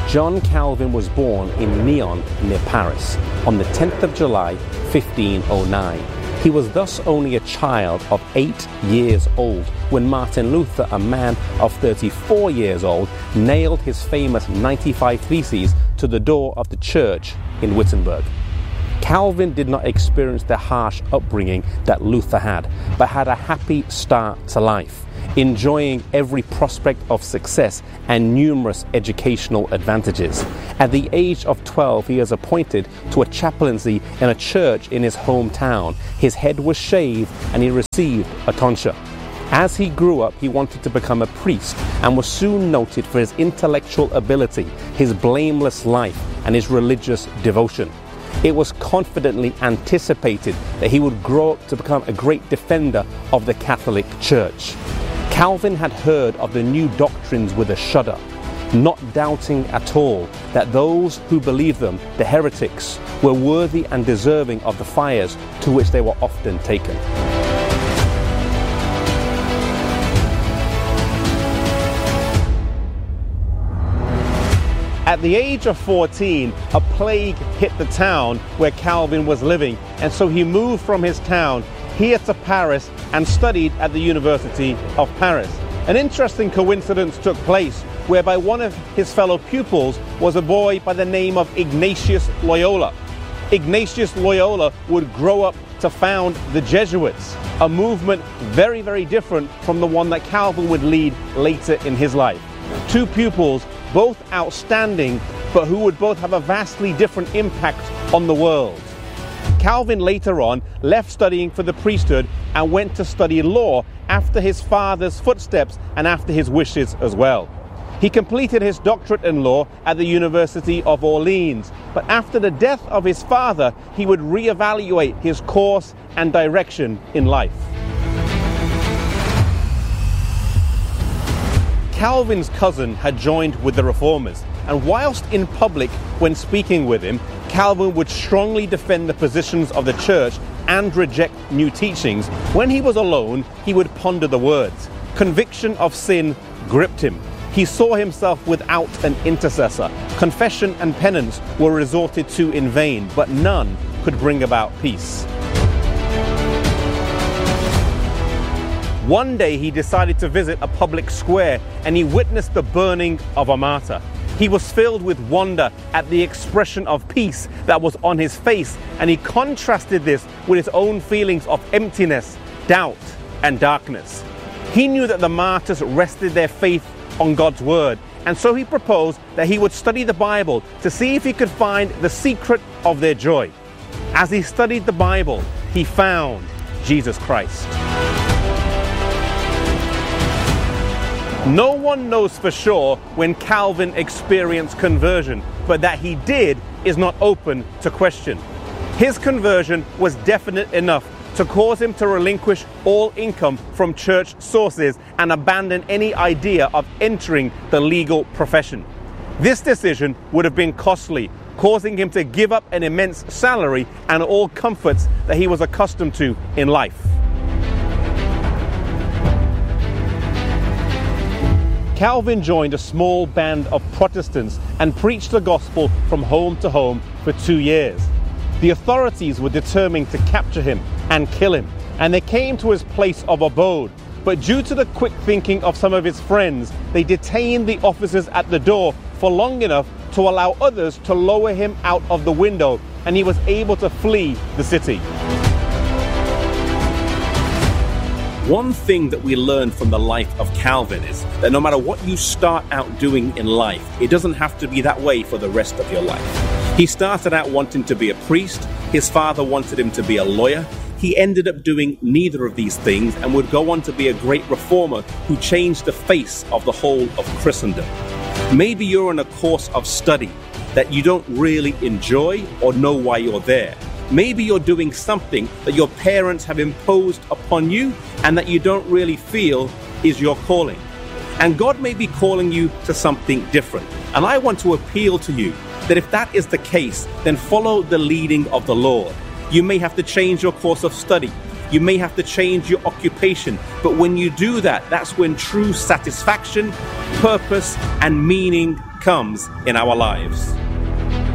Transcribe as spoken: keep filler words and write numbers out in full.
John Calvin was born in Nyon near Paris on the tenth of July, fifteen oh nine. He was thus only a child of eight years old when Martin Luther, a man of thirty-four years old, nailed his famous ninety-five Theses to the door of the church in Wittenberg. Calvin did not experience the harsh upbringing that Luther had, but had a happy start to life, enjoying every prospect of success and numerous educational advantages. At the age of twelve, he was appointed to a chaplaincy in a church in his hometown. His head was shaved and he received a tonsure. As he grew up, he wanted to become a priest and was soon noted for his intellectual ability, his blameless life, and his religious devotion. It was confidently anticipated that he would grow up to become a great defender of the Catholic Church. Calvin had heard of the new doctrines with a shudder, not doubting at all that those who believed them, the heretics, were worthy and deserving of the fires to which they were often taken. At the age of fourteen, a plague hit the town where Calvin was living, and so he moved from his town here to Paris and studied at the University of Paris. An interesting coincidence took place whereby one of his fellow pupils was a boy by the name of Ignatius Loyola. Ignatius Loyola would grow up to found the Jesuits, a movement very, very different from the one that Calvin would lead later in his life. Two pupils, both outstanding, but who would both have a vastly different impact on the world. Calvin later on left studying for the priesthood and went to study law after his father's footsteps and after his wishes as well. He completed his doctorate in law at the University of Orleans, but after the death of his father, he would reevaluate his course and direction in life. Calvin's cousin had joined with the Reformers, and whilst in public when speaking with him, Calvin would strongly defend the positions of the church and reject new teachings. When he was alone, he would ponder the words. Conviction of sin gripped him. He saw himself without an intercessor. Confession and penance were resorted to in vain, but none could bring about peace. One day he decided to visit a public square and he witnessed the burning of a martyr. He was filled with wonder at the expression of peace that was on his face, and he contrasted this with his own feelings of emptiness, doubt, and darkness. He knew that the martyrs rested their faith on God's word, and so he proposed that he would study the Bible to see if he could find the secret of their joy. As he studied the Bible, he found Jesus Christ. No one knows for sure when Calvin experienced conversion, but that he did is not open to question. His conversion was definite enough to cause him to relinquish all income from church sources and abandon any idea of entering the legal profession. This decision would have been costly, causing him to give up an immense salary and all comforts that he was accustomed to in life. Calvin joined a small band of Protestants and preached the gospel from home to home for two years. The authorities were determined to capture him and kill him, and they came to his place of abode. But due to the quick thinking of some of his friends, they detained the officers at the door for long enough to allow others to lower him out of the window, and he was able to flee the city. One thing that we learn from the life of Calvin is that no matter what you start out doing in life, it doesn't have to be that way for the rest of your life. He started out wanting to be a priest. His father wanted him to be a lawyer. He ended up doing neither of these things and would go on to be a great reformer who changed the face of the whole of Christendom. Maybe you're in a course of study that you don't really enjoy or know why you're there. Maybe you're doing something that your parents have imposed upon you and that you don't really feel is your calling. And God may be calling you to something different. And I want to appeal to you that if that is the case, then follow the leading of the Lord. You may have to change your course of study. You may have to change your occupation. But when you do that, that's when true satisfaction, purpose, and meaning comes in our lives.